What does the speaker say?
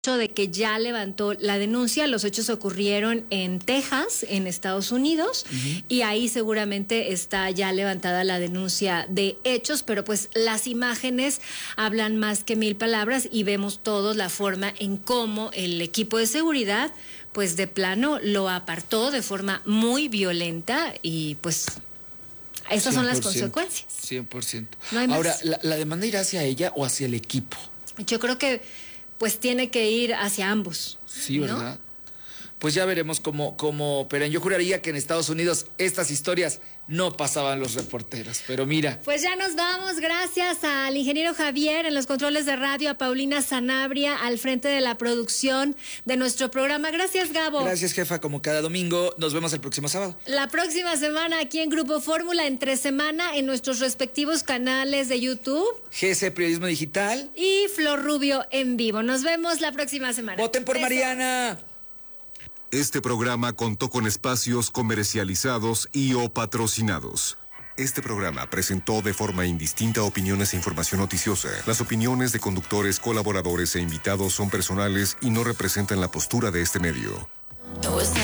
de que ya levantó la denuncia. Los hechos ocurrieron en Texas, en Estados Unidos, y ahí seguramente está ya levantada la denuncia de hechos, pero pues las imágenes hablan más que 1000 palabras y vemos todos la forma en cómo el equipo de seguridad pues de plano lo apartó de forma muy violenta y pues esas son las consecuencias. 100%. No hay más. Ahora, ¿la demanda irá hacia ella o hacia el equipo? Yo creo que pues tiene que ir hacia ambos. Sí, ¿no? ¿verdad? Pues ya veremos cómo operan. Yo juraría que en Estados Unidos estas historias no pasaban los reporteros, pero mira. Pues ya nos vamos, gracias al ingeniero Javier en los controles de radio, a Paulina Sanabria al frente de la producción de nuestro programa. Gracias, Gabo. Gracias, jefa, como cada domingo. Nos vemos el próximo sábado. La próxima semana aquí en Grupo Fórmula, entre semana en nuestros respectivos canales de YouTube. GC Periodismo Digital. Y Flor Rubio en vivo. Nos vemos la próxima semana. ¡Voten por Mariana! Este programa contó con espacios comercializados y o patrocinados. Este programa presentó de forma indistinta opiniones e información noticiosa. Las opiniones de conductores, colaboradores e invitados son personales y no representan la postura de este medio.